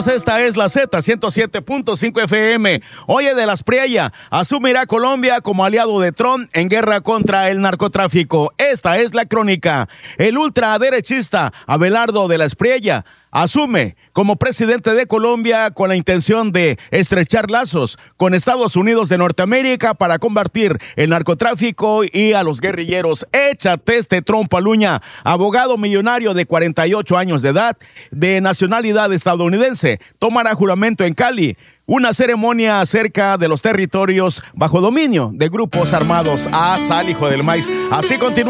Esta es la Z107.5 FM. Oye, de la Espriella, asumirá Colombia como aliado de Trump en guerra contra el narcotráfico. Esta es la crónica. El ultraderechista Abelardo de la Espriella asume como presidente de Colombia con la intención de estrechar lazos con Estados Unidos de Norteamérica para combatir el narcotráfico y a los guerrilleros. Échate este trompaluña. Abogado millonario de 48 años de edad, de nacionalidad estadounidense, tomará juramento en Cali. Una ceremonia acerca de los territorios bajo dominio de grupos armados. Sal, hijo del maíz. Así continúa.